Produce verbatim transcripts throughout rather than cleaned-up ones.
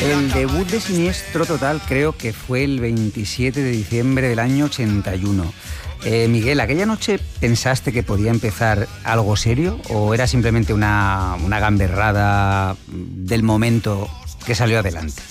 El debut de Siniestro Total creo que fue el veintisiete de diciembre del año ochenta y uno. Eh, Miguel, ¿aquella noche pensaste que podía empezar algo serio o era simplemente una, una gamberrada del momento que salió adelante?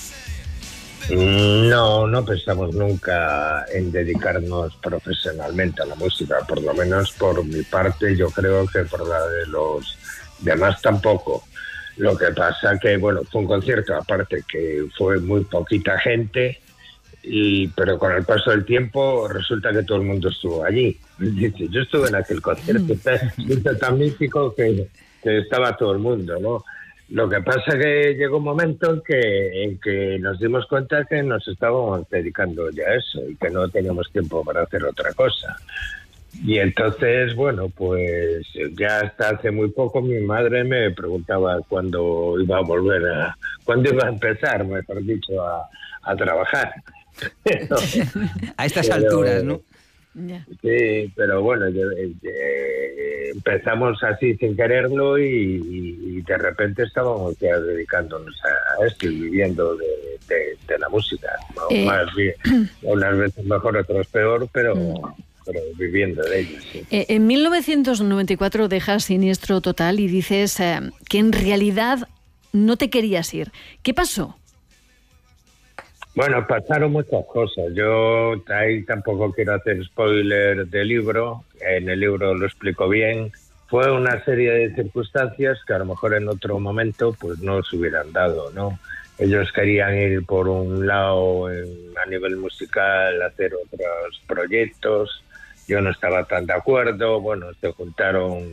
No, no pensamos nunca en dedicarnos profesionalmente a la música, por lo menos por mi parte, yo creo que por la de los demás tampoco. Lo que pasa que, bueno, fue un concierto, aparte que fue muy poquita gente, y pero con el paso del tiempo resulta que todo el mundo estuvo allí. Yo estuve en aquel concierto tan, tan místico que, que estaba todo el mundo, ¿no? Lo que pasa que llegó un momento en que, en que nos dimos cuenta que nos estábamos dedicando ya a eso y que no teníamos tiempo para hacer otra cosa. Y entonces, bueno, pues ya hasta hace muy poco mi madre me preguntaba cuándo iba a volver a, cuándo iba a empezar, mejor dicho, a, a trabajar. Pero, a estas pero, alturas, ¿no? Sí, pero bueno, eh, empezamos así sin quererlo y, y, y de repente estábamos ya dedicándonos a, a esto y viviendo de, de, de la música. ¿No? Eh. Más bien, unas veces mejor, otras peor, pero... Mm. pero viviendo de ellos. Sí. Eh, en mil novecientos noventa y cuatro dejas Siniestro Total y dices eh, que en realidad no te querías ir. ¿Qué pasó? Bueno, pasaron muchas cosas. Yo ahí tampoco quiero hacer spoiler del libro. En el libro lo explico bien. Fue una serie de circunstancias que a lo mejor en otro momento pues no se hubieran dado, ¿no? Ellos querían ir por un lado en, a nivel musical, hacer otros proyectos. Yo no estaba tan de acuerdo, bueno, se juntaron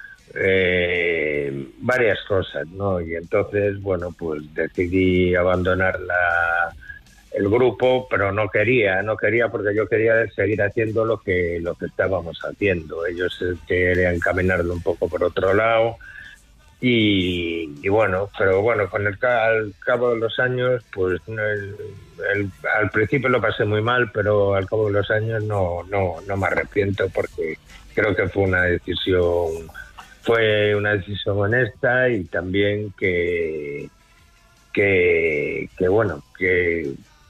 eh, varias cosas, ¿no? Y entonces, bueno, pues decidí abandonar la, el grupo, pero no quería, no quería porque yo quería seguir haciendo lo que, lo que estábamos haciendo. Ellos querían caminarlo un poco por otro lado y, y bueno, pero bueno, con el al cabo de los años, pues el, el, al principio lo pasé muy mal, pero al cabo de los años no, no, no me arrepiento porque creo que fue una decisión, fue una decisión honesta y también que, que, que bueno, que,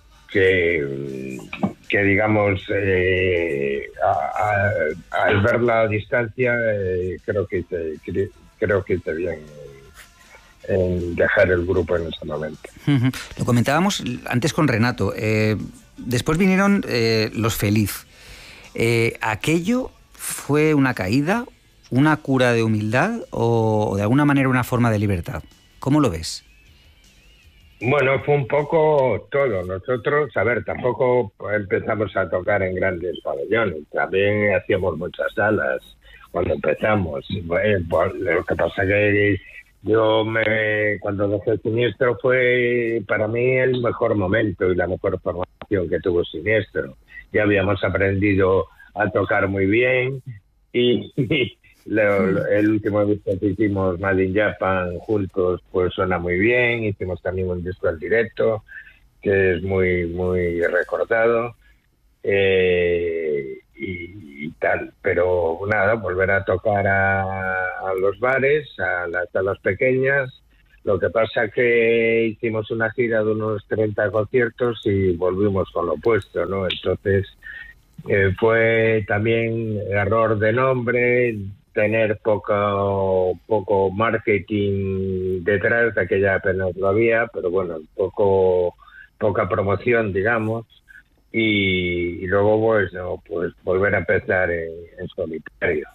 que, que digamos, eh, a, a, al ver la distancia, eh, creo que hice, creo que hice bien en dejar el grupo en ese momento. Uh-huh. Lo comentábamos antes con Renato. Eh, después vinieron eh, Los Feliz. Eh, ¿Aquello fue una caída, una cura de humildad o, o de alguna manera una forma de libertad? ¿Cómo lo ves? Bueno, fue un poco todo. Nosotros, a ver, tampoco empezamos a tocar en grandes pabellones. También hacíamos muchas salas cuando empezamos. Bueno, pues, lo que pasa que yo me cuando dejé Siniestro fue para mí el mejor momento y la mejor formación que tuvo Siniestro. Ya habíamos aprendido a tocar muy bien y, y lo, el último disco que hicimos, Made in Japan, juntos, pues suena muy bien. Hicimos también un disco en directo que es muy muy recordado. Eh, y, y tal, pero nada, volver a tocar a, a los bares, a las salas pequeñas. Lo que pasa que hicimos una gira de unos treinta conciertos y volvimos con lo opuesto, ¿no? Entonces eh, fue también error de nombre, tener poco poco marketing detrás, de aquella apenas lo había, pero bueno, poco poca promoción, digamos. Y, y luego pues, no, pues volver a empezar en, en solitario.